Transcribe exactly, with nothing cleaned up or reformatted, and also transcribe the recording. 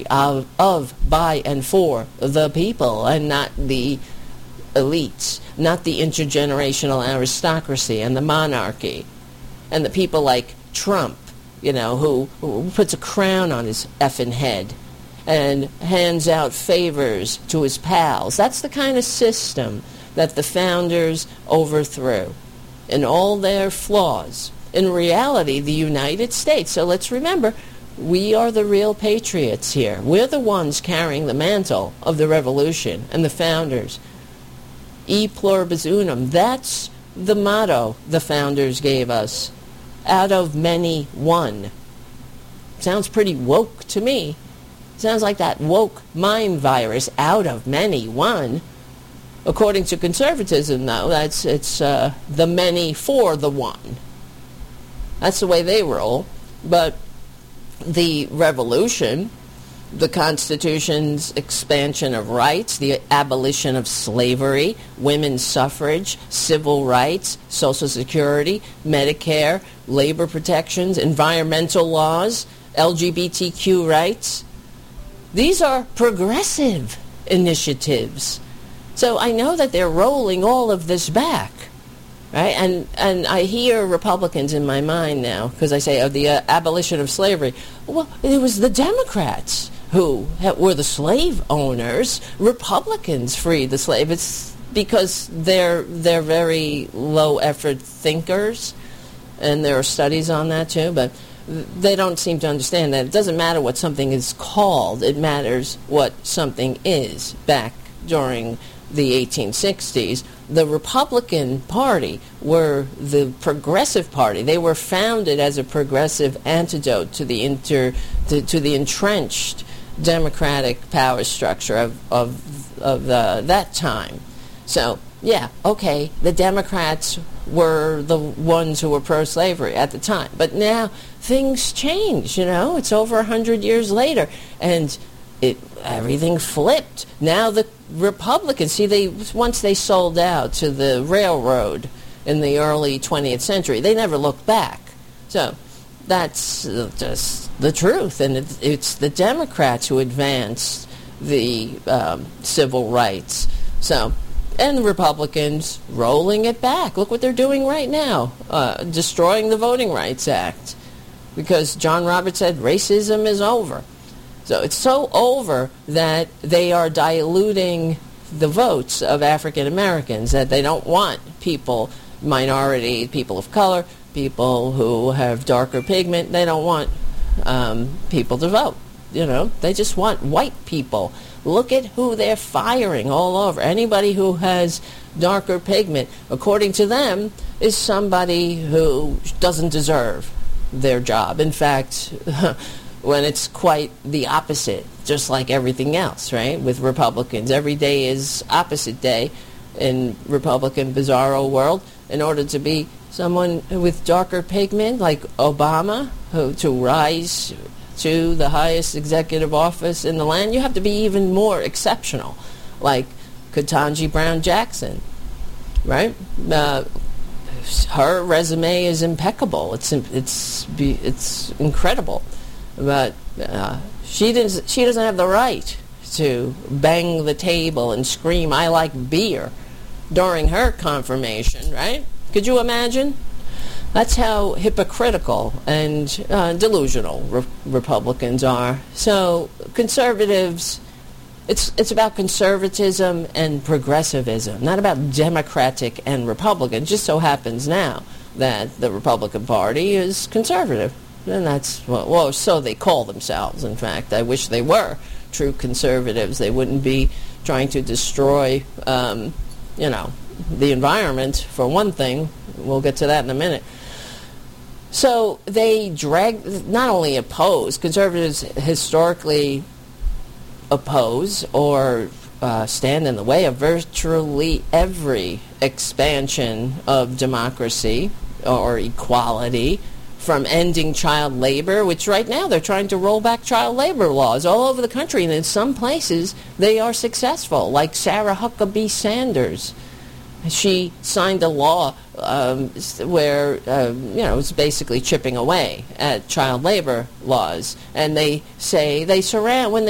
of, of, by, and for the people, and not the elites, not the intergenerational aristocracy and the monarchy, and the people like Trump, you know, who, who puts a crown on his effing head and hands out favors to his pals. That's the kind of system that the founders overthrew, in all their flaws. In reality, the United States, so let's remember, we are the real patriots here. We're the ones carrying the mantle of the revolution and the founders. E pluribus unum, that's the motto the founders gave us. Out of many, one. Sounds pretty woke to me. Sounds like that woke mind virus, out of many, one. According to conservatism, though, that's it's uh, the many for the one. That's the way they roll. But the revolution, the Constitution's expansion of rights, the abolition of slavery, women's suffrage, civil rights, Social Security, Medicare, labor protections, environmental laws, L G B T Q rights. These are progressive initiatives. So I know that they're rolling all of this back, right? And and I hear Republicans in my mind now, because I say, of the uh, abolition of slavery. Well, it was the Democrats who were the slave owners. Republicans freed the slave. It's because they're they're very low effort thinkers, and there are studies on that too. But they don't seem to understand that it doesn't matter what something is called; it matters what something is. Back during the eighteen sixties, the Republican Party were the progressive party. They were founded as a progressive antidote to the inter to, to the entrenched democratic power structure of of, of uh, that time. So yeah, okay, the Democrats were the ones who were pro-slavery at the time, but now things change. You know, it's over a hundred years later, and it everything flipped. Now the Republicans, see, they once they sold out to the railroad in the early twentieth century, they never looked back. So that's just the truth, and it, it's the Democrats who advanced the um, civil rights. So, and the Republicans rolling it back. Look what they're doing right now, uh, destroying the Voting Rights Act, because John Roberts said racism is over. So it's so over that they are diluting the votes of African Americans, that they don't want people, minority, people of color, people who have darker pigment. They don't want um, people to vote. You know, they just want white people. Look at who they're firing all over. Anybody who has darker pigment, according to them, is somebody who doesn't deserve their job. In fact, when it's quite the opposite, just like everything else, right? With Republicans, every day is opposite day in Republican bizarro world. In order to be someone with darker pigment, like Obama, who to rise to the highest executive office in the land, you have to be even more exceptional, like Ketanji Brown Jackson, right? Uh, her resume is impeccable. It's it's it's incredible. But uh, she doesn't. She doesn't have the right to bang the table and scream, "I like beer," during her confirmation. Right? Could you imagine? That's how hypocritical and uh, delusional re- Republicans are. So conservatives, it's it's about conservatism and progressivism, not about Democratic and Republican. It just so happens now that the Republican Party is conservative. And that's, well, well, so they call themselves, in fact. I wish they were true conservatives. They wouldn't be trying to destroy, um, you know, the environment, for one thing. We'll get to that in a minute. So they drag, not only oppose, conservatives historically oppose or uh, stand in the way of virtually every expansion of democracy or equality, from ending child labor, which right now they're trying to roll back child labor laws all over the country, and in some places they are successful, like Sarah Huckabee Sanders. She signed a law um, where, uh, you know, it's basically chipping away at child labor laws, and they say they surround, when they